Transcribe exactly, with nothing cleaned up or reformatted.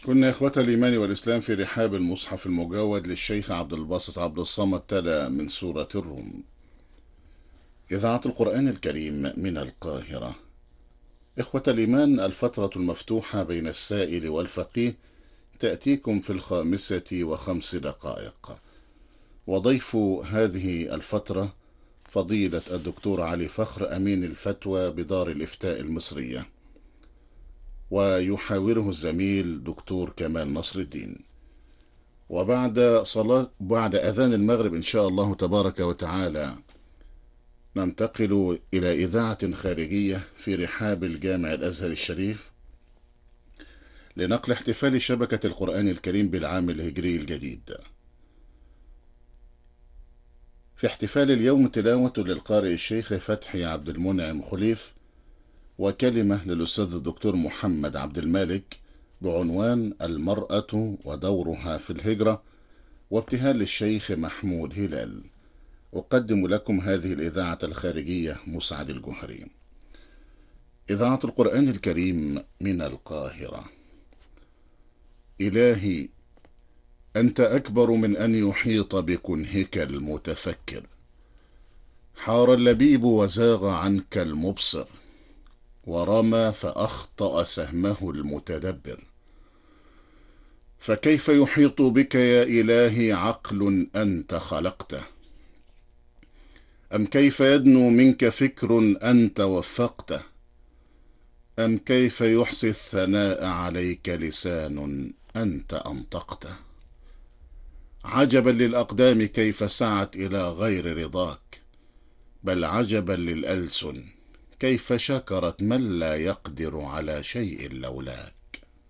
كنا إخوة الإيمان والإسلام في رحاب المصحف المجود للشيخ عبد الباسط عبد الصمد تلا من سورة الروم. إذاعة القرآن الكريم من القاهرة. إخوة الإيمان، الفترة المفتوحة بين السائل والفقيه تأتيكم في الخامسة وخمس دقائق، وضيف هذه الفترة فضيلة الدكتور علي فخر أمين الفتوى بدار الإفتاء المصرية، ويحاوره الزميل دكتور كمال نصر الدين. وبعد صلاة بعد أذان المغرب إن شاء الله تبارك وتعالى ننتقل إلى إذاعة خارجية في رحاب الجامع الأزهر الشريف لنقل احتفال شبكة القرآن الكريم بالعام الهجري الجديد. في احتفال اليوم تلاوة للقارئ الشيخ فتحي عبد المنعم خليف، وكلمة للأستاذ الدكتور محمد عبد المالك بعنوان المرأة ودورها في الهجرة، وابتهال للشيخ محمود هلال. أقدم لكم هذه الإذاعة الخارجية مسعد الجهري. إذاعة القرآن الكريم من القاهرة. إلهي، أنت أكبر من أن يحيط بكنهك المتفكر. حار اللبيب وزاغ عنك المبصر، ورمى فأخطأ سهمه المتدبر. فكيف يحيط بك يا إلهي عقل أنت خلقته؟ أم كيف يدنو منك فكر أنت وفقته؟ أم كيف يحصي الثناء عليك لسان أنت أنطقته؟ عجبا للأقدام كيف سعت إلى غير رضاك، بل عجبا للألسن كيف شكرت من لا يقدر على شيء لولاك.